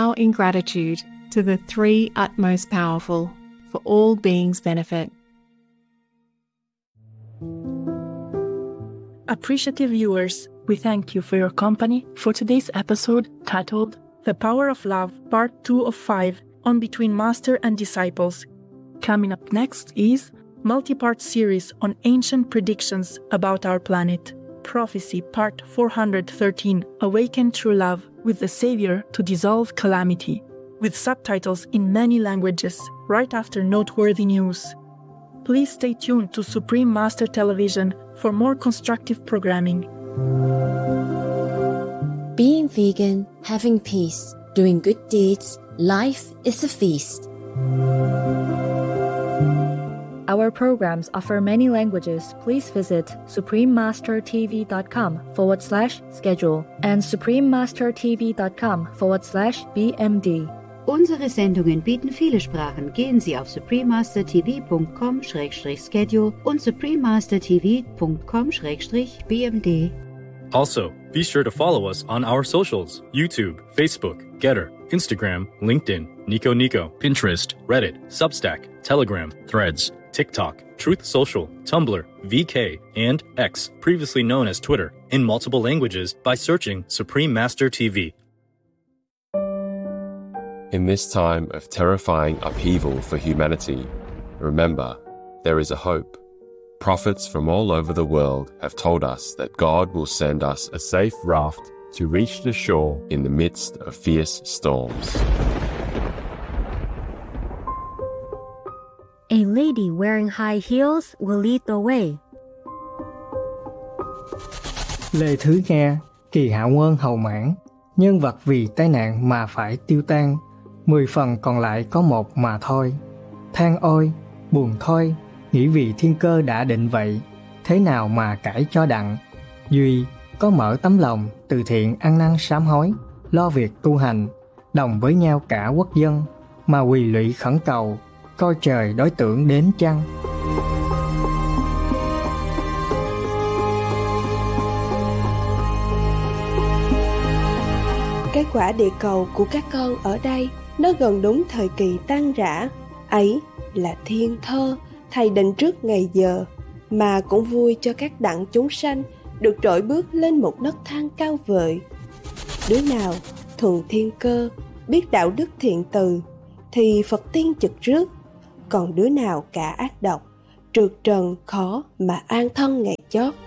bow in gratitude to the three utmost powerful, for all beings' benefit. Appreciative viewers, we thank you for your company for today's episode titled The Power of Love, Part 2 of 5 on Between Master and Disciples. Coming up next is multi-part series on ancient predictions about our planet. Prophecy Part 413, Awaken True Love with the Savior to Dissolve Calamity, with subtitles in many languages, right after noteworthy news. Please stay tuned to Supreme Master Television for more constructive programming. Being vegan, having peace, doing good deeds, life is a feast. Our programs offer many languages. Please visit suprememastertv.com/schedule and suprememastertv.com/BMD. Unsere Sendungen bieten viele Sprachen. Gehen Sie auf suprememastertv.com/schedule und suprememastertv.com/BMD. Also, be sure to follow us on our socials: YouTube, Facebook, Getter, Instagram, LinkedIn, Nico, Pinterest, Reddit, Substack, Telegram, Threads, TikTok, Truth Social, Tumblr, VK, and X, previously known as Twitter, in multiple languages by searching Supreme Master TV. In this time of terrifying upheaval for humanity, remember, there is a hope. Prophets from all over the world have told us that God will send us a safe raft to reach the shore in the midst of fierce storms. A lady wearing high heels will lead the way. Lời thứ nghe, kỳ hạ quân hầu mãn, nhân vật vì tai nạn mà phải tiêu tan, 10 phần còn lại có một mà thôi. Than ôi, buồn thôi, nghĩ vì thiên cơ đã định vậy, thế nào mà cãi cho đặng. Duy có mở tấm lòng, từ thiện ăn năn sám hối, lo việc tu hành, đồng với nhau cả quốc dân, mà quỳ lụy khẩn cầu, coi trời đối tưởng đến chăng. Cái quả địa cầu của các con ở đây, nó gần đúng thời kỳ tan rã. Ấy là thiên thơ, thầy định trước ngày giờ, mà cũng vui cho các đặng chúng sanh được trỗi bước lên một nấc thang cao vời. Đứa nào thuần thiên cơ, biết đạo đức thiện từ, thì Phật tiên trực rước. Còn đứa nào cả ác độc, trượt trần khó mà an thân ngày chót.